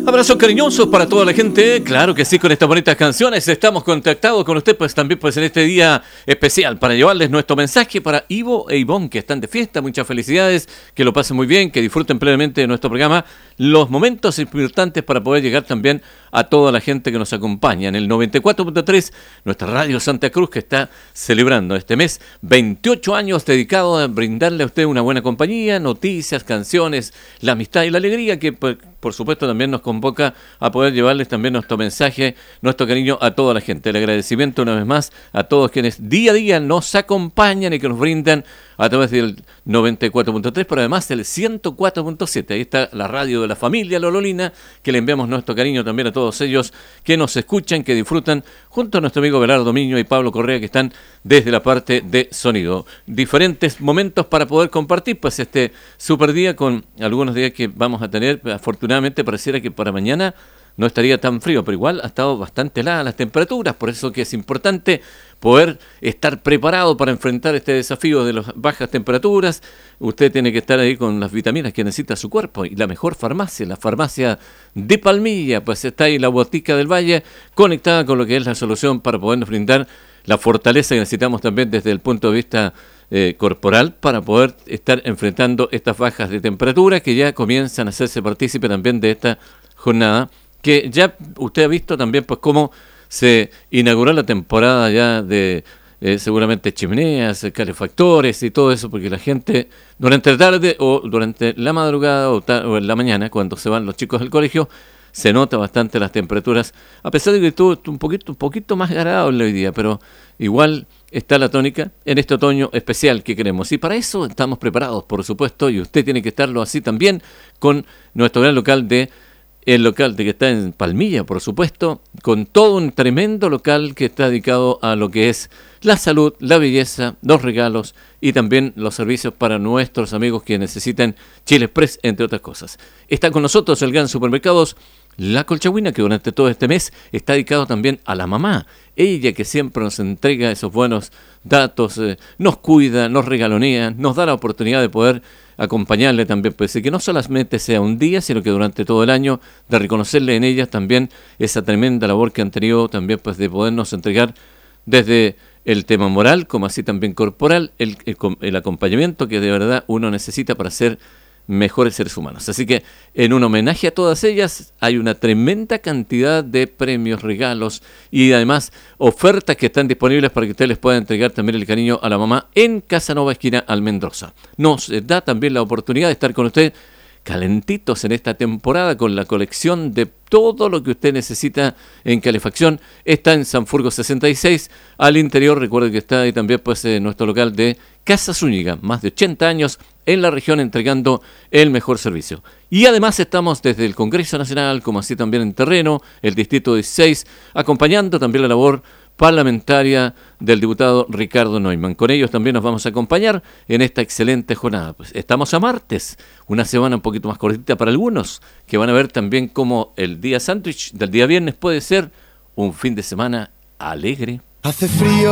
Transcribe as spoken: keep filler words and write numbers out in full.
Abrazos cariñosos para toda la gente, claro que sí, con estas bonitas canciones estamos contactados con usted, pues también pues en este día especial para llevarles nuestro mensaje para Ivo e Ivonne, que están de fiesta, muchas felicidades, que lo pasen muy bien, que disfruten plenamente de nuestro programa, los momentos importantes para poder llegar también a toda la gente que nos acompaña en el noventa y cuatro punto tres, nuestra radio Santa Cruz, que está celebrando este mes veintiocho años dedicado a brindarle a usted una buena compañía, noticias, canciones, la amistad y la alegría que pues, por supuesto también nos convoca a poder llevarles también nuestro mensaje, nuestro cariño a toda la gente. El agradecimiento una vez más a todos quienes día a día nos acompañan y que nos brindan a través del noventa y cuatro punto tres, pero además del ciento cuatro punto siete. Ahí está la radio de la familia Lololina, que le enviamos nuestro cariño también a todos ellos que nos escuchan, que disfrutan, junto a nuestro amigo Belardo Miño y Pablo Correa, que están desde la parte de sonido. Diferentes momentos para poder compartir pues este super día con algunos días que vamos a tener. Afortunadamente pareciera que para mañana no estaría tan frío, pero igual ha estado bastante helada las temperaturas, por eso que es importante poder estar preparado para enfrentar este desafío de las bajas temperaturas. Usted tiene que estar ahí con las vitaminas que necesita su cuerpo, y la mejor farmacia, la farmacia de Palmilla, pues está ahí la Botica del Valle, conectada con lo que es la solución para podernos brindar la fortaleza que necesitamos también desde el punto de vista eh, corporal para poder estar enfrentando estas bajas de temperatura que ya comienzan a hacerse partícipe también de esta jornada, que ya usted ha visto también pues cómo se inauguró la temporada ya de eh, seguramente chimeneas, calefactores y todo eso, porque la gente durante la tarde o durante la madrugada o, ta- o en la mañana, cuando se van los chicos del colegio, se nota bastante las temperaturas, a pesar de que estuvo un poquito, un poquito más agradable hoy día, pero igual está la tónica en este otoño especial que queremos. Y para eso estamos preparados, por supuesto, y usted tiene que estarlo así también con nuestro gran local de el local de que está en Palmilla, por supuesto, con todo un tremendo local que está dedicado a lo que es la salud, la belleza, los regalos y también los servicios para nuestros amigos que necesitan Chile Express, entre otras cosas. Está con nosotros el gran supermercados La Colchagüina, que durante todo este mes está dedicado también a la mamá. Ella que siempre nos entrega esos buenos datos, eh, nos cuida, nos regalonea, nos da la oportunidad de poder acompañarle también, pues que no solamente sea un día, sino que durante todo el año, de reconocerle en ellas también esa tremenda labor que han tenido también, pues de podernos entregar desde el tema moral, como así también corporal, el, el, el acompañamiento que de verdad uno necesita para ser mejores seres humanos. Así que en un homenaje a todas ellas hay una tremenda cantidad de premios, regalos y además ofertas que están disponibles para que usted les pueda entregar también el cariño a la mamá en Casanova, esquina Almendrosa. Nos da también la oportunidad de estar con usted calentitos en esta temporada con la colección de todo lo que usted necesita en calefacción. Está en Sanfurgo sesenta y seis, al interior. Recuerde que está ahí también pues eh, nuestro local de Casa Zúñiga, más de ochenta años en la región entregando el mejor servicio. Y además estamos desde el Congreso Nacional, como así también en terreno, el Distrito dieciséis, acompañando también la labor parlamentaria del diputado Ricardo Neumann. Con ellos también nos vamos a acompañar en esta excelente jornada. Pues estamos a martes, una semana un poquito más cortita para algunos, que van a ver también cómo el día sándwich del día viernes puede ser un fin de semana alegre. Hace frío.